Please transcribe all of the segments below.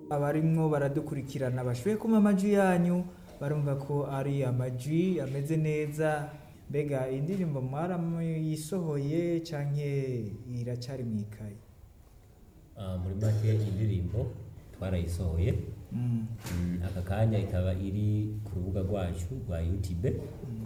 abarimwo baradukurikirana bashoboye kuma amajwi yanyu barumva ko ari amajwi ameze neza. Mbega indirimbo mwarayisohoye canke iracyari mwikaye? Muri make indirimbo twarayisohoye. Aka kanya ikaba iri ku rubuga rwacu rwa YouTube.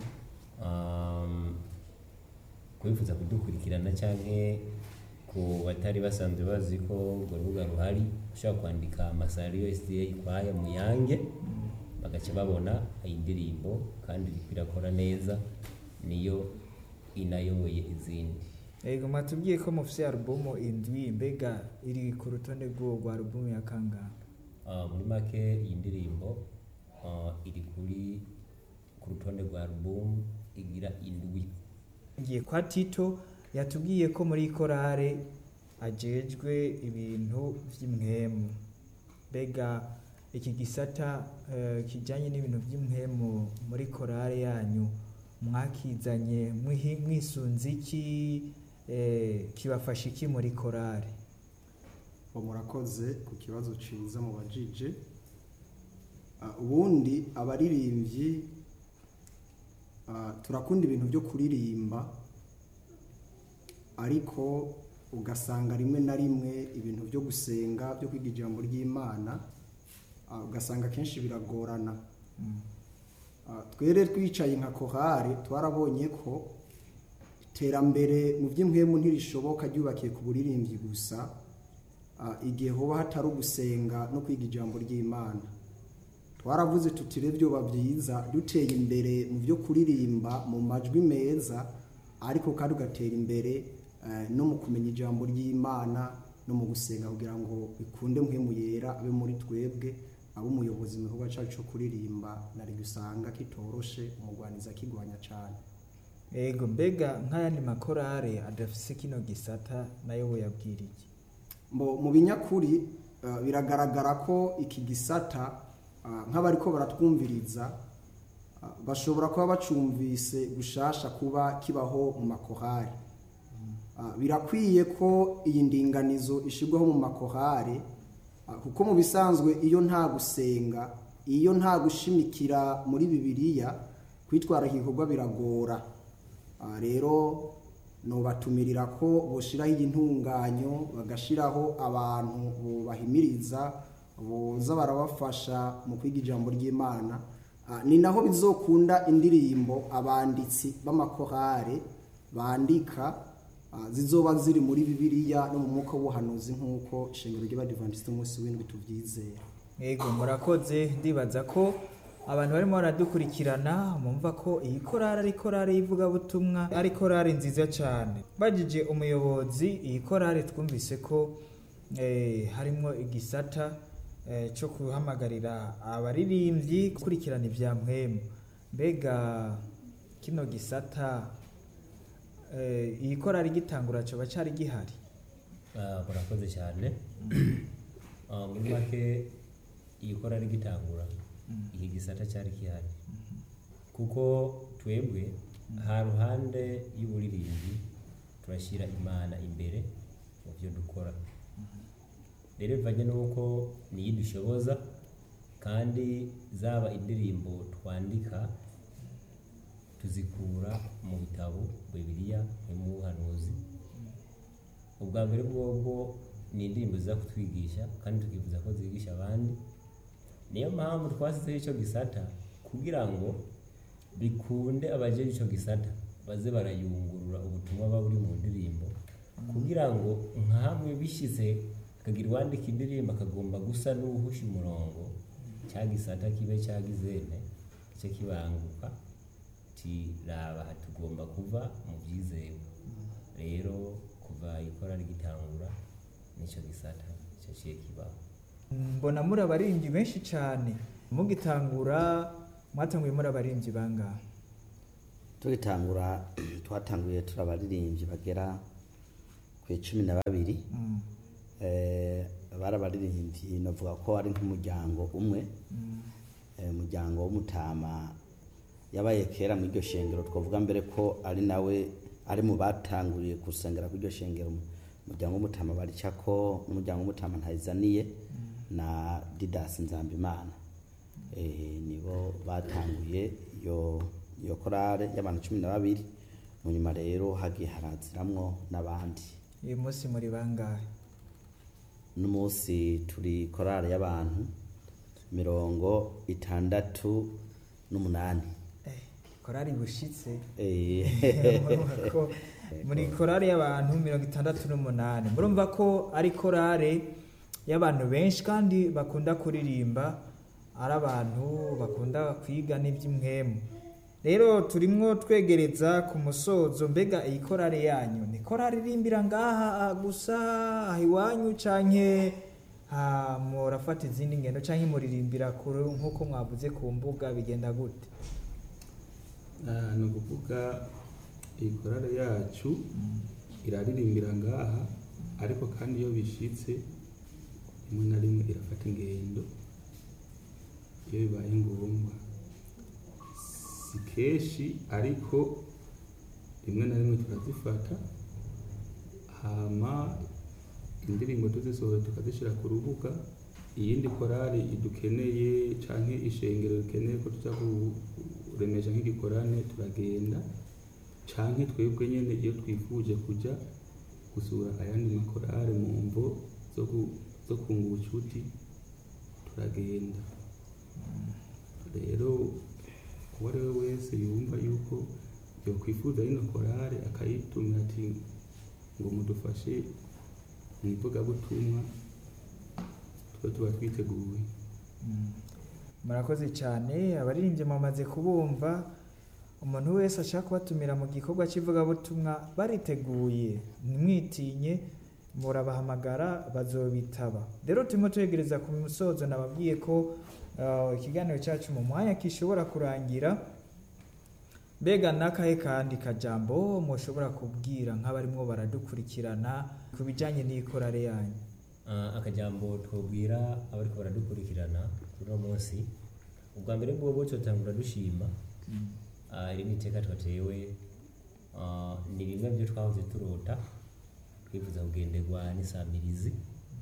Kwifuza kudukurikirana canke ku batari basanzwe bazi ko urwo rubuga ruhari, ushobora kwandika Masario SDA Kwaya Muyange bagaca babona iyi ndirimbo kandi iriko irakora neza, niyo inayoboye izindi. Ego mwatubwiye ko mufise album indwi, mbega iri ku rutonde rwa album ya kangahe? Muri make iyi ndirimbo iri ku rutonde rwa album igira indwi. Ngiye kwa Tito yatubwiye ko muri korale ajejwe ibintu vy'imwemu. Mbega iki gisata kijanye n'ibintu vy'imwemu muri korale yanyu mwakizanye mwisunze iki, kibafasha iki muri korale? Murakoze ku kibazo ciza mu bajije. Ubundi abaririmbyi turakunda ibintu byo kuririmba, ariko ugasanga rimwe na rimwe ibintu byo gusenga, byo kwiga ijambo ry'Imana, ugasanga kenshi biragorana. Twere twicaye nka korale twarabonye ko iterambere mu by'impwemu ntirishoboka ryubakiye ku buririmbyi gusa, igihe hoba hatari ugusenga no kwiga ijambo ry'Imana. Twaravuze tuti revyo bavyiza duteye imbere mu byo kuririmba mu majwi meza, ariko kandi ugatera imbere no mu kumenya ijambo ry'Imana no mu gusenga, kugira ngo bikunde mpwemu yera abe muri twebwe, abo umuyobozi mu gikorwa cyacu cyo kuririmba nari gusanga kitoroshe, umugwaniza kigwanya cyane. Ego mbega nk'ayandi makorale adafise kino gisata nayo boyabwira iki? Mu binyakuri biragaragara ko iki gisata nk'abariko baratwumviriza bashobora kuba bacumvise gushasha kuba kibaho mu makorale. Birakwiye ko iyi ndinganizo ishirwaho mu makorale, kuko mu bisanzwe iyo nta gusenga, iyo nta gushimikira muri Bibiliya, kwitwara igikorwa biragora. Rero nobatumirira ko boshiraho intunganyo, bagashiraho abantu bahimiriza, boza barabafasha mu kwiga ijambo ry'Imana. Ni naho bizokunda indirimbo abanditsi b'amakorale bandika zizoba ziri muri Bibiliya no mu mwuka w'ubuhanuzi, nk'uko ishengero ry'Abadiventiste umunsi w'indwi tuvyizera. Ego murakoze. Ndibaza ko abantu barimo baradukurikirana mumva ko iyi korale ari korale yivuga butumwa, ari korale nziza cyane. Bajije umuyobozi, iyi korale twumvise ko harimo igisata cyo kuhamagarira abaririmbyi gukurikirana ibya mpwemu. Mbega kino gisata iyi korali gitangura cyo bacari gihari? Murakoze cyane. Muri make iyi korali gitangura iki gisata cyari gihari, kuko twebwe ha ruhande y'uburirimbi turashyira Imana imbere mu byo dukora. Rero bivanye n'uko niyo dushoboza, kandi zaba indirimbo twandika tuzikura mu bitabo Bibiliya mu buhanuzi. Ubwa mbere bwobwo ni indirimbo ziza kutwigisha, kandi tukifuza ko zigisha abandi. Niyo mpamvu twasizeho icyo gisata, kugira ngo bikunde abajeje icyo gisata baze barayungurura ubutumwa buba buri mu ndirimbo, kugira ngo nkamwe bishize akagira uwandika indirimbo akagomba gusa n'uwuhusha umurongo, cya gisata kibe cyagizene cyo kibanguka raba tugomba kuva mu byizewe. Rero kuva ikora rigitangura nicyo gisata cyaciye kibaho. Mbona muri abaririmbyi benshi cyane. Mugitangura mwatanguye muri abaririmbyi bangahe? Tugitangura twatanguye turi abaririmbyi bagera ku 12. Bari abaririmbyi navuga ko ari nk'umuryango umwe. Umuryango w'Umutama yabaye kera mu iryo shengero, twavuga mbere ko ari nawe ari mu batanguriye gusengera ku iryo shengero. Umuryango w'Umutama Baricako n'umuryango w'Umutama Ntayizaniye na Didas Nzambimana nibo batanguye iyo korale y'abantu 12 mu nyuma rero hagiye haraziramwo n'abandi. uyu munsi muri bangahe? N'umunsi turi korale y'abantu 68. korali bushitse Eh. Murumva ko muri korali y'abantu 68 murumva ko ari korali y'abantu benshi kandi bakunda kuririmba, ari abantu bakunda kwiga n'iby'imwemu. Rero turimwo twegereza ku musozo, mbega iyi korali yanyu ni korali irimbira ngaha gusa aha iwanyu canke murafata izindi ngendo canke muririmbira kure nk'uko mwavuze ku mbuga, bigenda gute? Ni ukuvuga iyi korale yacu iraririmbira ngaha, ariko kandi iyo bishitse rimwe na rimwe irafata ingendo iyo bibaye ngombwa, si kenshi ariko rimwe na rimwe turazifata, hama indirimbo tuzisohoye tukazishyira ku rubuga. Iyindi korali idukeneye canke ishengero rikeneye ko tuja kuremesha nk'igikorane turagenda, canke twebwe nyene iyo twifuje kuja gusura ayandi makorale mu mvo zo kunga ubucuti turagenda. Rero uwo ari we wese yumva yuko yokwifuza ino korale akayitumira ati ngo mudufashe mu ivugabutumwa, tuba twiteguye. Murakoze cyane, abaririmbyi mwamaze kubumva. Umuntu wese ashaka kubatumira mu gikorwa cy'ivugabutumwa bariteguye, ntimwitinye, murabahamagara bazobitaba. Rero turimo twegereza ku musozo, nababwiye ko ikiganiro cyacu mu mwanya kishobora kurangira. Mbega nakahe kandi kajambo mushobora kubwira nk'abarimwo baradukurikirana ku bijanye n'ikorale yanyu? Akajambo twobwira abariko baradukurikirana kuri uno munsi, ubwa mbere bwo twotangura dushima iri n'iteka twatewe, ni bimwe byo twahoze turota twifuza kugenderwa n'isamirizi,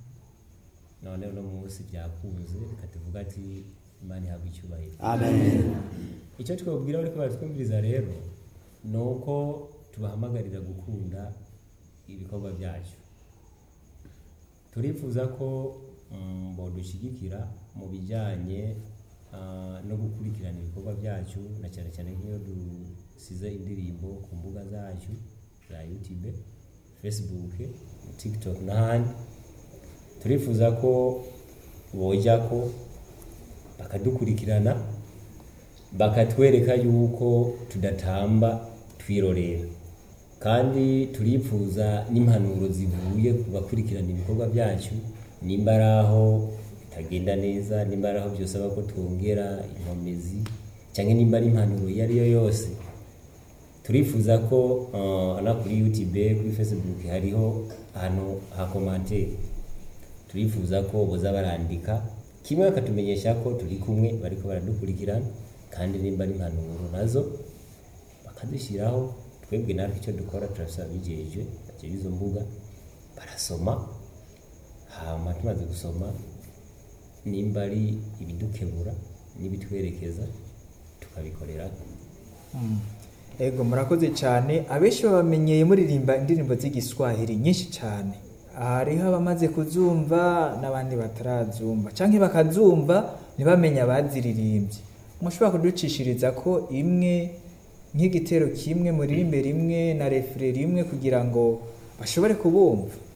none uno munsi byakunze, reka tuvuga ati Imana ihabwe icyubahiro. Amen. Icyo twobwira bariko baratwumviriza rero ni uko tubahamagarira gukunda ibikorwa byacu. Turifuza ko bodushyigikira mu bijyanye no gukurikirana ibikorwa byacu, na cyane cyane nk'iyo dusize indirimbo ku mbuga zacu za YouTube, Facebook, TikTok n'ahandi. Turifuza ko bojyako bakadukurikirana, bakatwereka yuko tudatamba twirorera, kandi turifuza n'impanuro zivuye ku bakurikirana ibikorwa byacu, nimba ari aho bitagenda neza, nimba ari aho byosaba ko twongera inkomezi, cyangwa nimba ari impanuro iyo ari yo yose. Turifuza ko ana kuri YouTube, kuri Facebook hariho ahantu ha commentaire, turifuza ko boza barandika kimwe bakatumenyesha ko turi kumwe, bariko baradukurikirana, kandi nimba ari impanuro nazo bakadushyiraho. Twebwe natwe icyo dukora turasaba bijeje bagiye izo mbuga barasoma, hama tumaze gusoma nimba ari ibidukebura n'ibitwerekeza tukabikorera. Ego murakoze cyane. Abenshi babamenyeye muririmba indirimbo z'igiswahili nyinshi cyane, hariho abamaze kuzumva n'abandi batarazumva, canke bakazumva ntibamenye abaziririmbye. Mushobora kuducishiriza ko imwe nk'igitero kimwe muririmbe rimwe na refere rimwe kugira ngo bashobore kubumva?